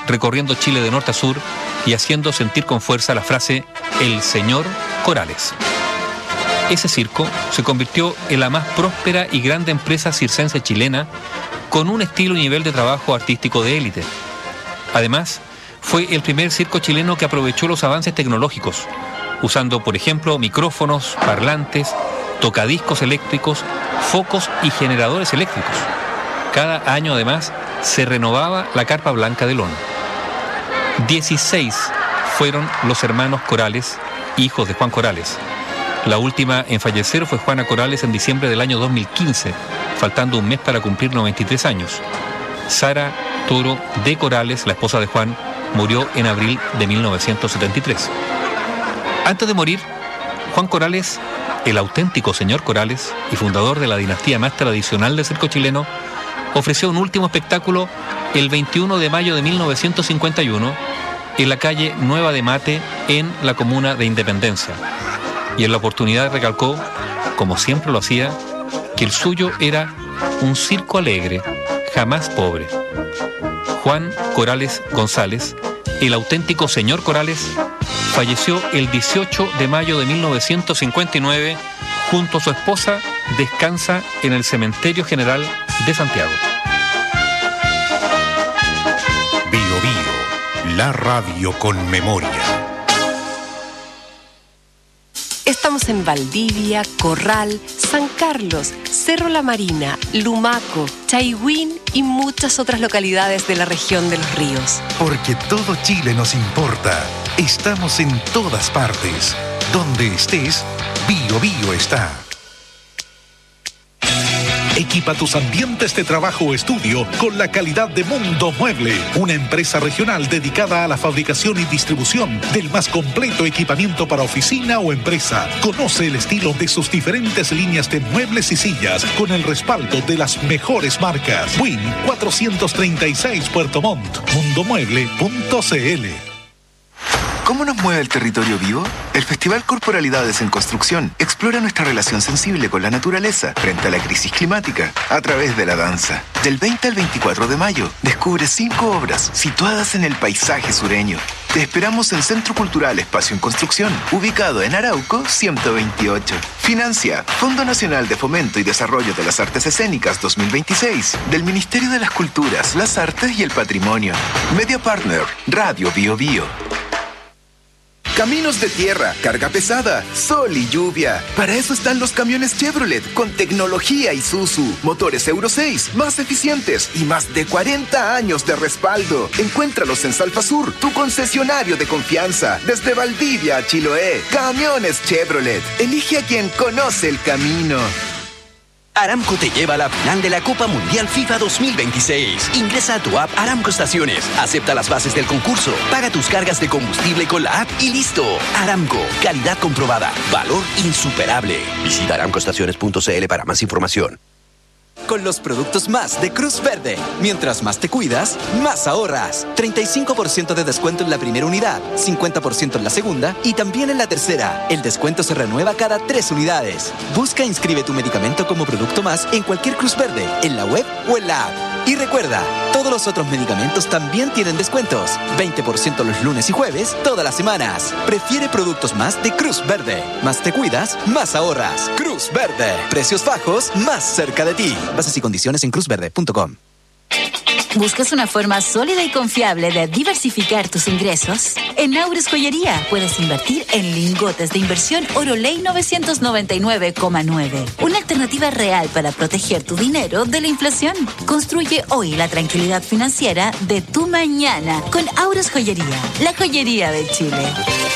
recorriendo Chile de norte a sur y haciendo sentir con fuerza la frase «El señor Corales». Ese circo se convirtió en la más próspera y grande empresa circense chilena, con un estilo y nivel de trabajo artístico de élite. Además, fue el primer circo chileno que aprovechó los avances tecnológicos, usando, por ejemplo, micrófonos, parlantes, tocadiscos eléctricos, focos y generadores eléctricos. Cada año, además, se renovaba la carpa blanca de lona. 16 fueron los hermanos Corales, hijos de Juan Corales. La última en fallecer fue Juana Corales en diciembre del año 2015, faltando un mes para cumplir 93 años. Sara Toro de Corales, la esposa de Juan, murió en abril de 1973. Antes de morir, Juan Corales, el auténtico señor Corales y fundador de la dinastía más tradicional del circo chileno, ofreció un último espectáculo el 21 de mayo de 1951 en la calle Nueva de Mate, en la comuna de Independencia. Y en la oportunidad recalcó, como siempre lo hacía, que el suyo era un circo alegre, jamás pobre. Juan Corales González, el auténtico señor Corales, falleció el 18 de mayo de 1959 junto a su esposa. Descansa en el Cementerio General de Santiago. Bio Bio, la radio con memoria. Estamos en Valdivia, Corral, San Carlos, Cerro La Marina, Lumaco, Chaigüín y muchas otras localidades de la región de los ríos. Porque todo Chile nos importa. Estamos en todas partes. Donde estés, Bio Bio está. Equipa tus ambientes de trabajo o estudio con la calidad de Mundo Mueble, una empresa regional dedicada a la fabricación y distribución del más completo equipamiento para oficina o empresa. Conoce el estilo de sus diferentes líneas de muebles y sillas con el respaldo de las mejores marcas. Win 436 Puerto Montt, mundomueble.cl. ¿Cómo nos mueve el territorio vivo? El Festival Corporalidades en Construcción explora nuestra relación sensible con la naturaleza frente a la crisis climática a través de la danza. Del 20 al 24 de mayo, descubre 5 obras situadas en el paisaje sureño. Te esperamos en Centro Cultural Espacio en Construcción, ubicado en Arauco 128. Financia Fondo Nacional de Fomento y Desarrollo de las Artes Escénicas 2026 del Ministerio de las Culturas, las Artes y el Patrimonio. Media Partner, Radio Bio Bio. Caminos de tierra, carga pesada, sol y lluvia. Para eso están los camiones Chevrolet con tecnología Isuzu. Motores Euro 6, más eficientes y más de 40 años de respaldo. Encuéntralos en Salfasur, tu concesionario de confianza. Desde Valdivia a Chiloé, camiones Chevrolet. Elige a quien conoce el camino. Aramco te lleva a la final de la Copa Mundial FIFA 2026. Ingresa a tu app Aramco Estaciones, acepta las bases del concurso, paga tus cargas de combustible con la app y listo. Aramco, calidad comprobada, valor insuperable. Visita aramcoestaciones.cl para más información. Con los productos más de Cruz Verde. Mientras más te cuidas, más ahorras. 35% de descuento en la primera unidad, 50% en la segunda y también en la tercera. El descuento se renueva cada 3 unidades. Busca e inscribe tu medicamento como producto más en cualquier Cruz Verde, en la web o en la app. Y recuerda, todos los otros medicamentos también tienen descuentos. 20% los lunes y jueves, todas las semanas. Prefiere productos más de Cruz Verde. Más te cuidas, más ahorras. Cruz Verde. Precios bajos, más cerca de ti. Bases y condiciones en cruzverde.com. ¿Buscas una forma sólida y confiable de diversificar tus ingresos? En Aures Joyería puedes invertir en lingotes de inversión Oroley 999,9. Una alternativa real para proteger tu dinero de la inflación. Construye hoy la tranquilidad financiera de tu mañana con Aures Joyería, la joyería de Chile.